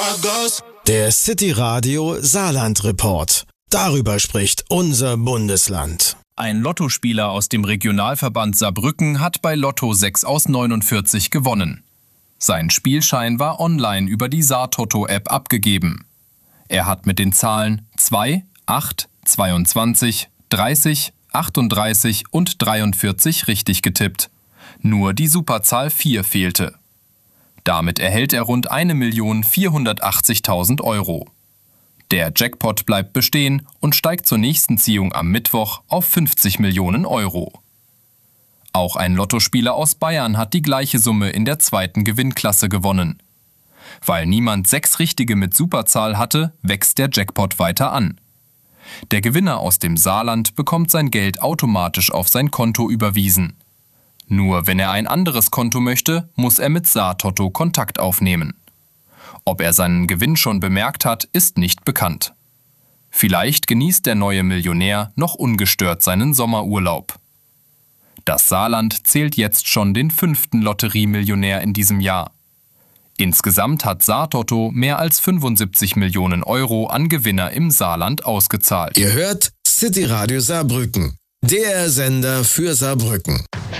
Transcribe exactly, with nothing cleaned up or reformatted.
Der City Radio Saarland Report. Darüber spricht unser Bundesland. Ein Lottospieler aus dem Regionalverband Saarbrücken hat bei Lotto sechs aus neunundvierzig gewonnen. Sein Spielschein war online über die Saartotto-App abgegeben. Er hat mit den Zahlen zwei, acht, zweiundzwanzig, dreißig, achtunddreißig und dreiundvierzig richtig getippt. Nur die Superzahl vier fehlte. Damit erhält er rund eine Million vierhundertachtzigtausend Euro. Der Jackpot bleibt bestehen und steigt zur nächsten Ziehung am Mittwoch auf fünfzig Millionen Euro. Auch ein Lottospieler aus Bayern hat die gleiche Summe in der zweiten Gewinnklasse gewonnen. Weil niemand sechs Richtige mit Superzahl hatte, wächst der Jackpot weiter an. Der Gewinner aus dem Saarland bekommt sein Geld automatisch auf sein Konto überwiesen. Nur wenn er ein anderes Konto möchte, muss er mit Saartotto Kontakt aufnehmen. Ob er seinen Gewinn schon bemerkt hat, ist nicht bekannt. Vielleicht genießt der neue Millionär noch ungestört seinen Sommerurlaub. Das Saarland zählt jetzt schon den fünften Lotteriemillionär in diesem Jahr. Insgesamt hat Saartotto mehr als fünfundsiebzig Millionen Euro an Gewinner im Saarland ausgezahlt. Ihr hört City Radio Saarbrücken, der Sender für Saarbrücken.